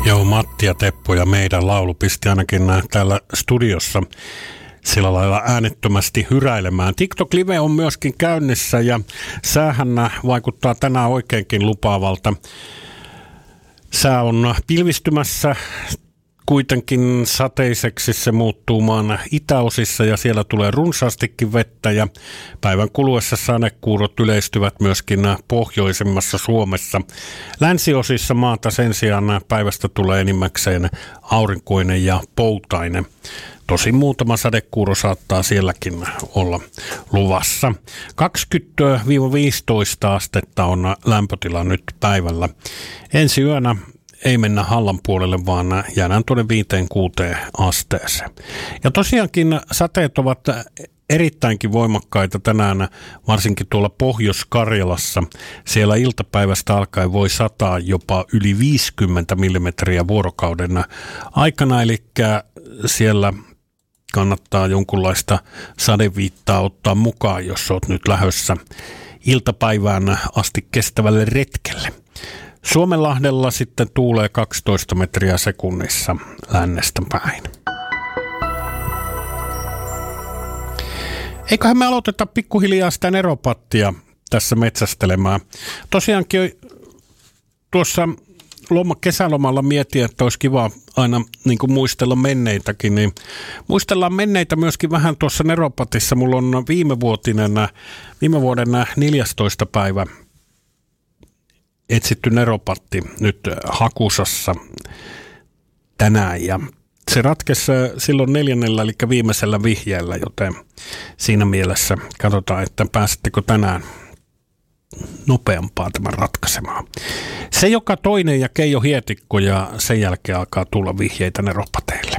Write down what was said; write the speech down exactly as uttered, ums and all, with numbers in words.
Joo, Matti ja Teppo ja meidän laulu pisti ainakin täällä studiossa sillä lailla äänettömästi hyräilemään. TikTok Live on myöskin käynnissä ja säähän vaikuttaa tänään oikeinkin lupaavalta. Sää on pilvistymässä, kuitenkin sateiseksi se muuttuu maan itäosissa ja siellä tulee runsaastikin vettä ja päivän kuluessa sadekuurot yleistyvät myöskin pohjoisemmassa Suomessa. Länsiosissa maata sen sijaan päivästä tulee enimmäkseen aurinkoinen ja poutainen. Tosin muutama sadekuuro saattaa sielläkin olla luvassa. kaksikymmentä viisitoista astetta on lämpötila nyt päivällä. Ensi yönä ei mennä Hallan puolelle, vaan jäädään tuonne viiteen kuuteen asteeseen. Ja tosiaankin sateet ovat erittäinkin voimakkaita tänään, varsinkin tuolla Pohjois-Karjalassa. Siellä iltapäivästä alkaen voi sataa jopa yli viisikymmentä millimetriä vuorokauden aikana, eli siellä kannattaa jonkunlaista sadeviittaa ottaa mukaan, jos olet nyt lähdössä iltapäivään asti kestävälle retkelle. Suomenlahdella sitten tuulee kaksitoista metriä sekunnissa lännestä päin. Eiköhän me aloiteta pikkuhiljaa sitä neropattia tässä metsästelemään. Tosiaankin tuossa loma, kesälomalla mietin, että olisi kiva aina niin kuin muistella menneitäkin, niin muistellaan menneitä myöskin vähän tuossa neropatissa. Mulla on viimevuotinen, viime vuoden neljästoista päivä etsitty neropatti nyt Hakusassa tänään ja se ratkesi silloin neljännellä eli viimeisellä vihjeellä, joten siinä mielessä katsotaan, että pääsettekö tänään nopeampaa tämän ratkaisemaan. Se joka toinen ja Keijo Hietikko ja sen jälkeen alkaa tulla vihjeitä neropateille.